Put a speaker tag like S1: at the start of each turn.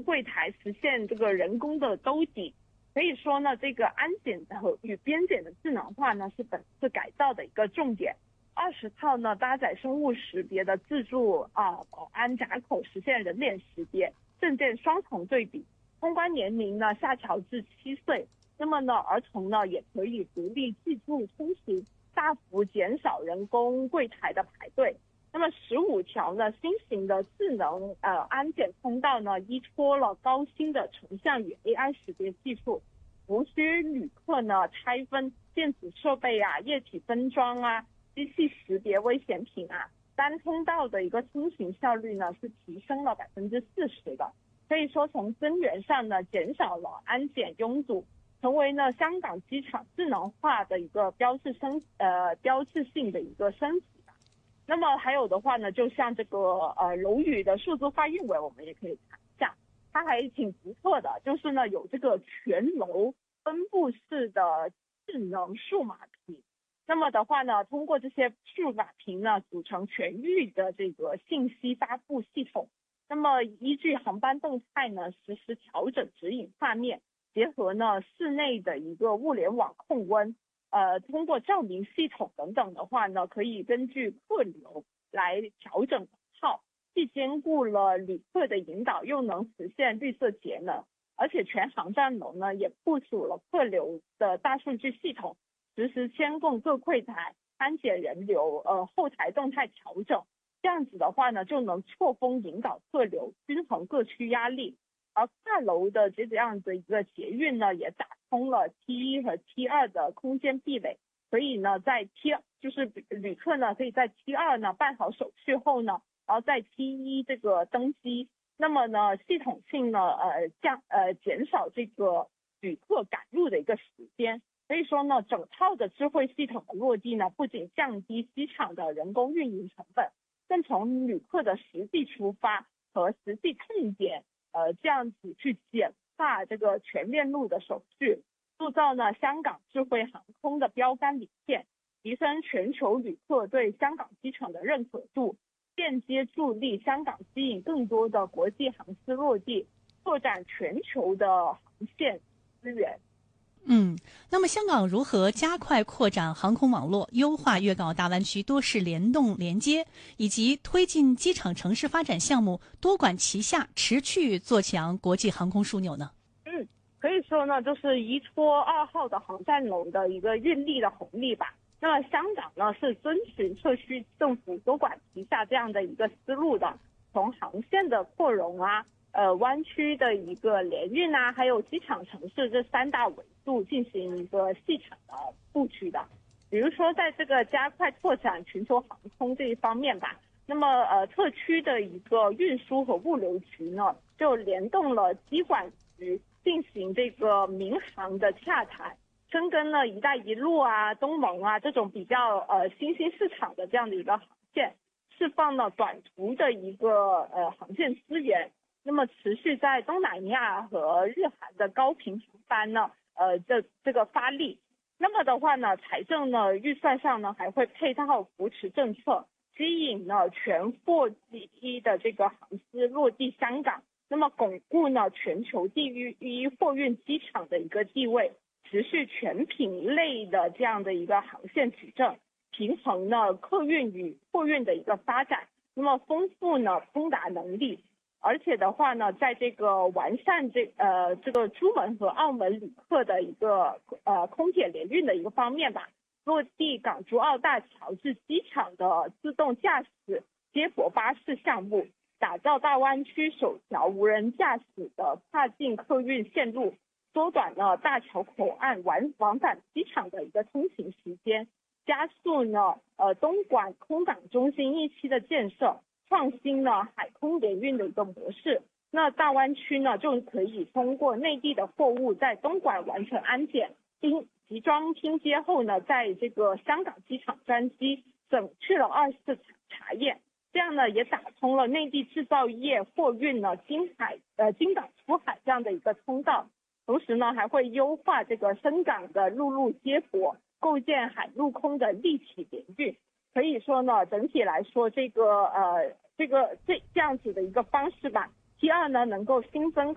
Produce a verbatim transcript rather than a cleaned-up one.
S1: 柜台实现这个人工的兜底。可以说呢，这个安检和与边检的智能化呢是本次改造的一个重点。二十套呢搭载生物识别的自助啊保安闸口，实现人脸识别、证件双重对比。通关年龄呢下调至七岁，那么呢儿童呢也可以独立记住通行，大幅减少人工柜台的排队。那么十五条呢新型的智能呃安检通道呢依托了高新的成像与 A I 识别技术，无需旅客呢拆分电子设备啊、液体分装啊、机器识别危险品啊，单通道的一个通行效率呢是提升了百分之四十的。可以说从根源上呢减少了安检拥堵，成为呢香港机场智能化的一个标志升呃标志性的一个升级。那么还有的话呢，就像这个呃楼宇的数字化运维，我们也可以看一下，它还挺不错的，就是呢有这个全楼分布式的智能数码屏。那么的话呢，通过这些数码屏呢，组成全域的这个信息发布系统。那么依据航班动态呢，实时调整指引画面，结合呢室内的一个物联网控温。呃，通过照明系统等等的话呢，可以根据客流来调整号，既兼顾了旅客的引导，又能实现绿色节能。而且全航站楼呢也部署了客流的大数据系统，实时监控各柜台、安检人流、呃后台动态调整。这样子的话呢，就能错峰引导客流，均衡各区压力。而跨楼的这样的一个捷运呢，也打通了 T 一和 T 二的空间壁垒，所以呢，在 T 就是旅客呢可以在 T 二呢办好手续后呢，然后在 T 一这个登机，那么呢系统性呢呃降呃减少这个旅客赶路的一个时间。所以说呢，整套的智慧系统的落地呢，不仅降低机场的人工运营成本，更从旅客的实际出发和实际痛点。呃，这样子去简化这个全链路的手续，塑造呢香港智慧航空的标杆领线，提升全球旅客对香港机场的认可度，间接助力香港吸引更多的国际航司落地，拓展全球的航线资源。
S2: 嗯，那么香港如何加快扩展航空网络，优化粤港澳大湾区多式联动连接，以及推进机场城市发展项目多管齐下，持续做强国际航空枢纽呢？
S1: 嗯，可以说呢，就是依托二号的航站楼的一个运力的红利吧。那么香港呢是遵循特区政府多管齐下这样的一个思路的，从航线的扩容啊。呃，湾区的一个联运啊，还有机场城市这三大维度进行一个细场的布局的。比如说，在这个加快拓展全球航空这一方面吧，那么呃，特区的一个运输和物流局呢，就联动了机管局进行这个民航的洽谈，深耕了“一带一路”啊、东盟啊这种比较呃新兴市场的这样的一个航线，释放了短途的一个呃航线资源。那么持续在东南亚和日韩的高频航班呢，呃，这这个发力。那么的话呢，财政呢预算上呢还会配套扶持政策，吸引呢全货机的这个航司落地香港，那么巩固呢全球第一货运机场的一个地位，持续全品类的这样的一个航线矩阵，平衡呢客运与货运的一个发展，那么丰富呢通达能力。而且的话呢，在这个完善这呃这个珠门和澳门旅客的一个呃空铁联运的一个方面吧，落地港珠澳大桥至机场的自动驾驶接驳巴士项目，打造大湾区首条无人驾驶的跨境客运线路，缩短了大桥口岸往往返机场的一个通行时间，加速呢呃东莞空港中心一期的建设。创新了海空联运的一个模式，那大湾区呢就可以通过内地的货物在东莞完成安检，经集装拼接后呢，在这个香港机场专机，省去了二次查验，这样呢也打通了内地制造业货运呢经海呃经港出海这样的一个通道，同时呢还会优化这个深港的陆路接驳，构建海陆空的立体联运。可以说呢，整体来说，这个呃，这个这这样子的一个方式吧。第二呢，能够新增